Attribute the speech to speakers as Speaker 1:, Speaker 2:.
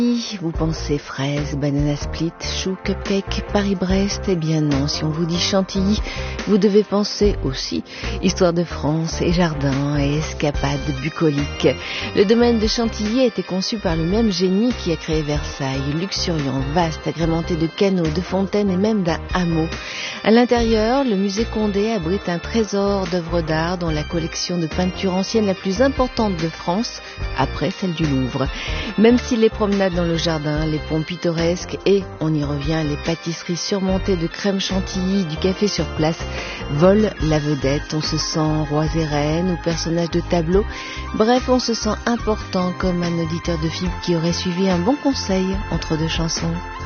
Speaker 1: Vous pensez fraises, banana split, choux, cupcake, Paris-Brest? Eh bien non, si on vous dit Chantilly, vous devez penser aussi histoire de France et jardin et escapades bucoliques. Le domaine de Chantilly a été conçu par le même génie qui a créé Versailles, luxuriant, vaste, agrémenté de canaux, de fontaines et même d'un hameau. À l'intérieur, le musée Condé abrite un trésor d'œuvres d'art dont la collection de peintures anciennes la plus importante de France, après celle du Louvre. Même si les promenades dans le jardin, les ponts pittoresques et, on y revient, les pâtisseries surmontées de crème chantilly, du café sur place, volent la vedette. On se sent rois et reines ou personnages de tableau. Bref, on se sent important comme un auditeur de film qui aurait suivi un bon conseil entre deux chansons.